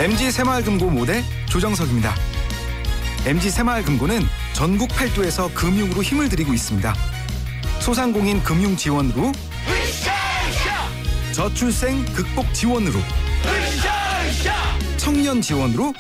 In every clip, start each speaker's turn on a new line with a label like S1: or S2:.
S1: MG 새마을금고 모대 조정석입니다. MG 새마을금고는 전국 8도에서 금융으로 힘을 들이고 있습니다. 소상공인 금융 지원으로, 저출생 극복 지원으로, 청년 지원으로,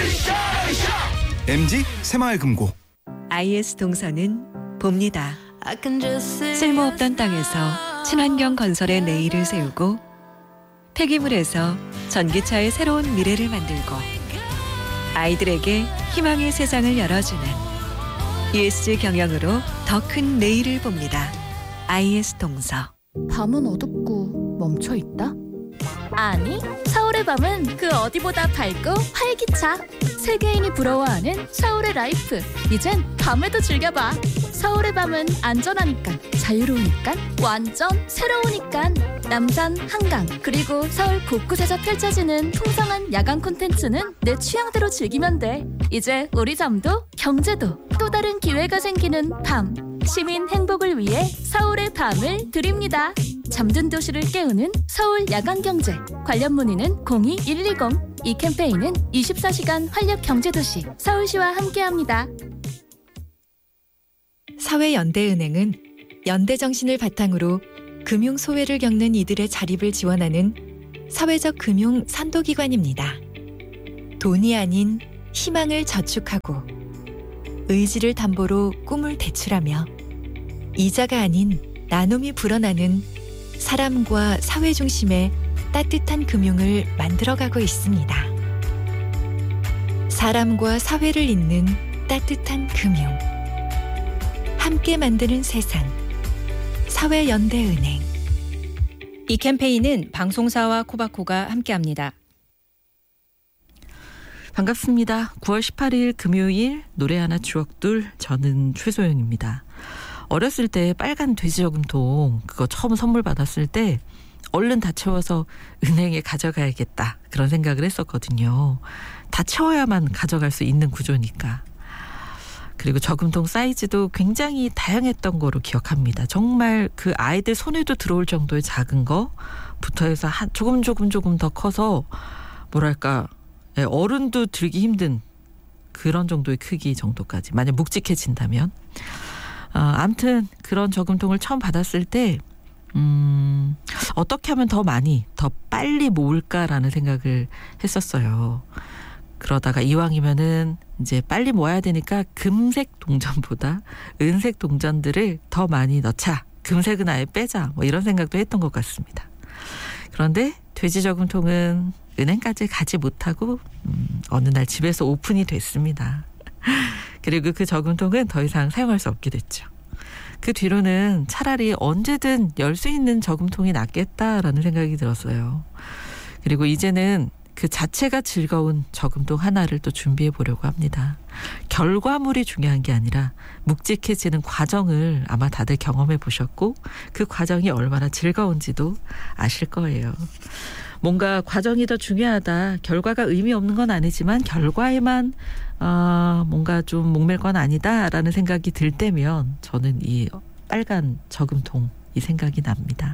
S1: MG 새마을금고.
S2: IS 동서는 봅니다. 쓸모없던 땅에서 친환경 건설의 내일을 세우고, 폐기물에서 전기차의 새로운 미래를 만들고, 아이들에게 희망의 세상을 열어주는 ESG 경영으로 더 큰 내일을 봅니다. IS 동서.
S3: 밤은 어둡고 멈춰있다?
S4: 아니, 서울의 밤은 그 어디보다 밝고 활기차. 세계인이 부러워하는 서울의 라이프. 이젠 밤에도 즐겨봐. 서울의 밤은 안전하니까, 자유로우니까, 완전 새로우니까. 남산, 한강, 그리고 서울 곳곳에서 펼쳐지는 풍성한 야간 콘텐츠는 내 취향대로 즐기면 돼. 이제 우리 삶도 경제도 또 다른 기회가 생기는 밤. 시민 행복을 위해 서울의 밤을 드립니다. 잠든 도시를 깨우는 서울 야간경제. 관련 문의는 02-120. 이 캠페인은 24시간 활력경제도시 서울시와 함께합니다.
S2: 사회연대은행은 연대정신을 바탕으로 금융 소외를 겪는 이들의 자립을 지원하는 사회적 금융 선도기관입니다. 돈이 아닌 희망을 저축하고, 의지를 담보로 꿈을 대출하며, 이자가 아닌 나눔이 불어나는 사람과 사회 중심의 따뜻한 금융을 만들어가고 있습니다. 사람과 사회를 잇는 따뜻한 금융. 함께 만드는 세상. 사회연대은행.
S5: 이 캠페인은 방송사와 코바코가 함께합니다.
S6: 반갑습니다. 9월 18일 금요일 노래 하나 추억둘, 저는 최소영입니다. 어렸을 때 빨간 돼지 저금통 그거 처음 선물 받았을 때 얼른 다 채워서 은행에 가져가야겠다, 그런 생각을 했었거든요. 다 채워야만 가져갈 수 있는 구조니까. 그리고 저금통 사이즈도 굉장히 다양했던 거로 기억합니다. 정말 그 아이들 손에도 들어올 정도의 작은 거부터 해서 조금 더 커서 뭐랄까, 어른도 들기 힘든 그런 정도의 크기 정도까지, 만약 묵직해진다면. 아무튼 그런 저금통을 처음 받았을 때 어떻게 하면 더 많이, 더 빨리 모을까라는 생각을 했었어요. 그러다가 이왕이면은 이제 빨리 모아야 되니까 금색 동전보다 은색 동전들을 더 많이 넣자, 금색은 아예 빼자, 뭐 이런 생각도 했던 것 같습니다. 그런데 돼지 저금통은 은행까지 가지 못하고 어느 날 집에서 오픈이 됐습니다. 그리고 그 저금통은 더 이상 사용할 수 없게 됐죠. 그 뒤로는 차라리 언제든 열 수 있는 저금통이 낫겠다라는 생각이 들었어요. 그리고 이제는 그 자체가 즐거운 저금통 하나를 또 준비해 보려고 합니다. 결과물이 중요한 게 아니라 묵직해지는 과정을 아마 다들 경험해 보셨고, 그 과정이 얼마나 즐거운지도 아실 거예요. 뭔가 과정이 더 중요하다, 결과가 의미 없는 건 아니지만 결과에만 뭔가 좀 목맬 건 아니다라는 생각이 들 때면 저는 이 빨간 저금통, 이 생각이 납니다.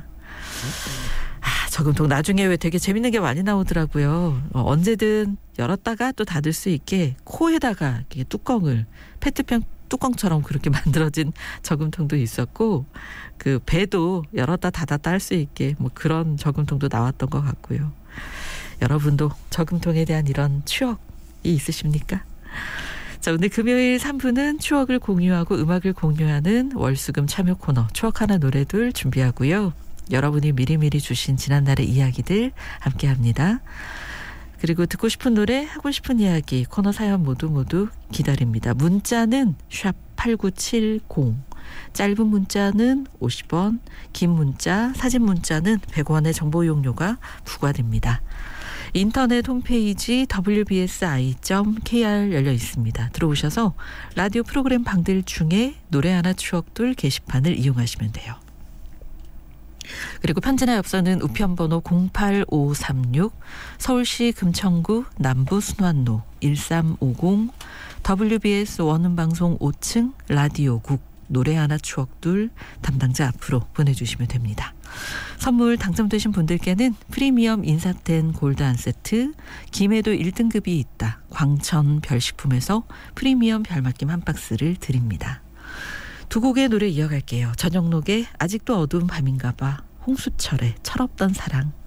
S6: 저금통 나중에 왜 되게 재밌는 게 많이 나오더라고요. 언제든 열었다가 또 닫을 수 있게 코에다가 이렇게 뚜껑을, 페트병 뚜껑처럼 그렇게 만들어진 저금통도 있었고, 그 배도 열었다 닫았다 할 수 있게 뭐 그런 저금통도 나왔던 것 같고요. 여러분도 저금통에 대한 이런 추억이 있으십니까? 자, 오늘 금요일 3부는 추억을 공유하고 음악을 공유하는 월수금 참여 코너 추억 하나 노래둘 준비하고요. 여러분이 미리미리 주신 지난날의 이야기들 함께합니다. 그리고 듣고 싶은 노래, 하고 싶은 이야기, 코너 사연 모두 기다립니다. 문자는 샵8970, 짧은 문자는 50원, 긴 문자, 사진 문자는 100원의 정보 이용료가 부과됩니다. 인터넷 홈페이지 wbsi.kr 열려 있습니다. 들어오셔서 라디오 프로그램 방들 중에 노래 하나 추억둘 게시판을 이용하시면 돼요. 그리고 편지나 엽서는 우편번호 08536, 서울시 금천구 남부순환로 1350, WBS 원음방송 5층 라디오국 노래 하나 추억둘 담당자 앞으로 보내주시면 됩니다. 선물 당첨되신 분들께는 프리미엄 인사텐 골드 한 세트, 김해도 1등급이 있다 광천 별식품에서 프리미엄 별맛김 한 박스를 드립니다. 두 곡의 노래 이어갈게요. 전영록의 아직도 어두운 밤인가 봐, 홍수철의 철없던 사랑.